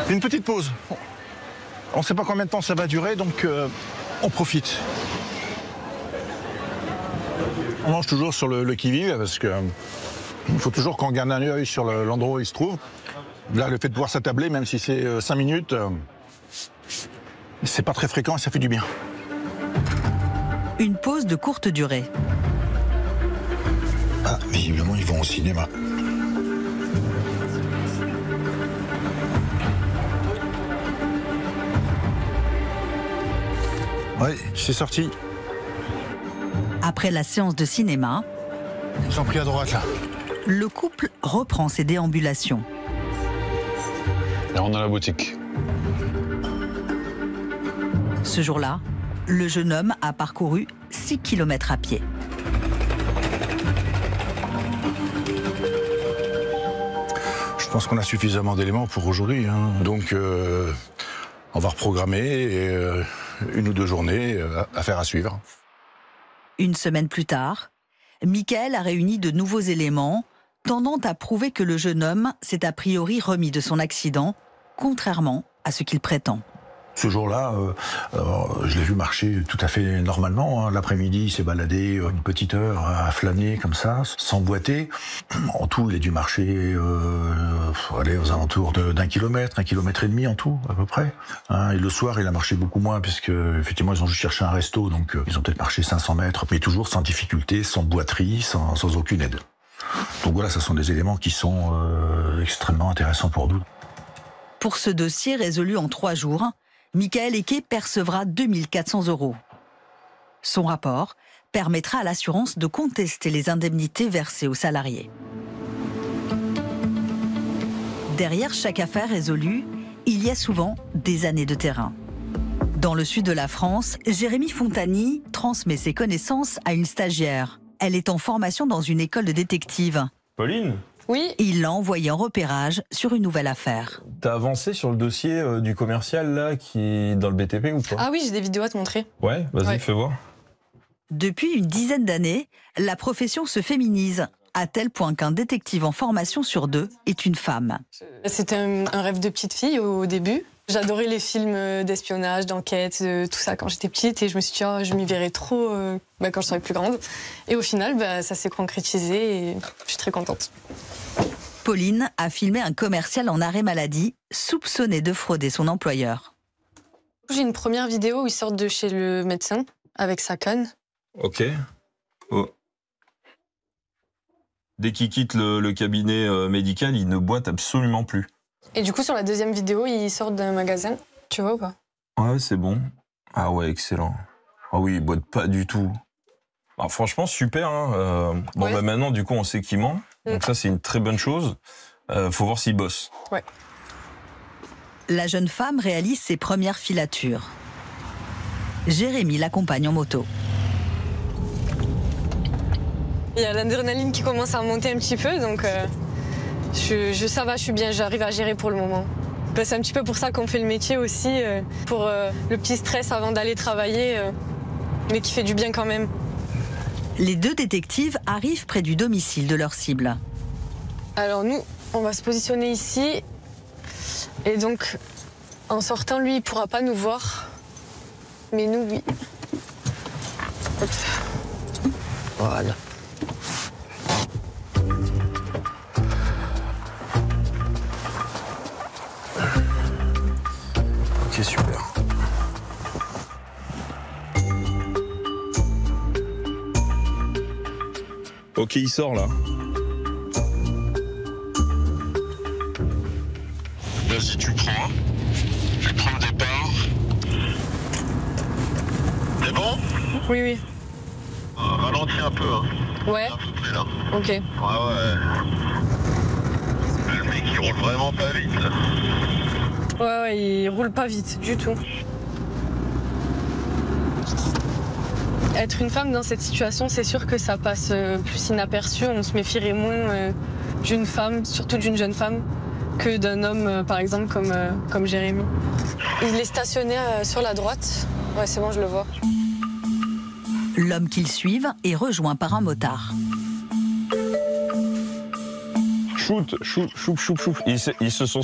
Une petite pause. On ne sait pas combien de temps ça va durer, donc on profite. On mange toujours sur le qui-vive parce que il faut toujours qu'on garde un œil sur l'endroit où il se trouve. Là, le fait de pouvoir s'attabler, même si c'est 5 minutes, c'est pas très fréquent et ça fait du bien. Une pause de courte durée. Ah, visiblement, ils vont au cinéma. Oui, c'est sorti. Après la séance de cinéma, Ils ont pris à droite, là. le couple reprend ses déambulations. Là, on a la boutique. Ce jour-là, le jeune homme a parcouru 6 km à pied. Je pense qu'on a suffisamment d'éléments pour aujourd'hui. Donc, on va reprogrammer et, 1 ou 2 journées, affaire à suivre. Une semaine plus tard, Michael a réuni de nouveaux éléments, tendant à prouver que le jeune homme s'est a priori remis de son accident, contrairement à ce qu'il prétend. Ce jour-là, je l'ai vu marcher tout à fait normalement. L'après-midi, il s'est baladé une petite heure à flâner comme ça, sans boiter. En tout, il a dû marcher aller aux alentours d'1 kilomètre, 1,5 kilomètre en tout, à peu près. Et le soir, il a marché beaucoup moins, puisque effectivement, ils ont juste cherché un resto, donc ils ont peut-être marché 500 mètres, mais toujours sans difficulté, sans boiterie, sans aucune aide. Donc voilà, ce sont des éléments qui sont extrêmement intéressants pour nous. Pour ce dossier résolu en 3 jours, Michael Eke percevra 2 400 €. Son rapport permettra à l'assurance de contester les indemnités versées aux salariés. Derrière chaque affaire résolue, il y a souvent des années de terrain. Dans le sud de la France, Jérémy Fontani transmet ses connaissances à une stagiaire. Elle est en formation dans une école de détective. Pauline ? Oui. Il l'a envoyée en repérage sur une nouvelle affaire. T'as avancé sur le dossier du commercial là qui est dans le BTP ou pas? Ah oui, j'ai des vidéos à te montrer. Ouais, vas-y, Ouais. fais voir. Depuis une dizaine d'années, la profession se féminise, à tel point qu'un détective en formation sur 2 est une femme. C'était un rêve de petite fille au début. J'adorais les films d'espionnage, d'enquête, tout ça quand j'étais petite et je me suis dit oh, je m'y verrais trop quand je serai plus grande. Et au final, ça s'est concrétisé et je suis très contente. Pauline a filmé un commercial en arrêt maladie, soupçonné de frauder son employeur. J'ai une première vidéo où il sort de chez le médecin avec sa canne. Ok. Oh. Dès qu'il quitte le cabinet médical, il ne boite absolument plus. Et du coup, sur la deuxième vidéo, il sort d'un magasin. Tu vois ou pas? Ouais, c'est bon. Ah ouais, excellent. Ah oui, il boite pas du tout. Ah, franchement, super. Ouais. Maintenant, du coup, on sait qu'il ment. Donc ça, c'est une très bonne chose. Faut voir s'il bosse. Ouais. La jeune femme réalise ses premières filatures. Jérémy l'accompagne en moto. Il y a l'adrénaline qui commence à monter un petit peu, donc ça va, je suis bien, j'arrive à gérer pour le moment. C'est un petit peu pour ça qu'on fait le métier aussi, pour le petit stress avant d'aller travailler, mais qui fait du bien quand même. Les 2 détectives arrivent près du domicile de leur cible. Alors nous, on va se positionner ici, et donc en sortant, lui, il pourra pas nous voir, mais nous, oui. Hop. Voilà. Ok, super. Ok, il sort là. Vas-y, tu prends. Tu prends le départ. C'est bon? Oui, oui. Ralentis un peu, Ouais, à peu près là. ok. Ouais. Le mec, il roule vraiment pas vite. Ouais, il roule pas vite du tout. Être une femme dans cette situation, c'est sûr que ça passe plus inaperçu. On se méfierait moins d'une femme, surtout d'une jeune femme, que d'un homme, par exemple, comme Jérémy. Il est stationné sur la droite. Ouais, c'est bon, je le vois. L'homme qu'ils suivent est rejoint par un motard. Shoot. Ils se sont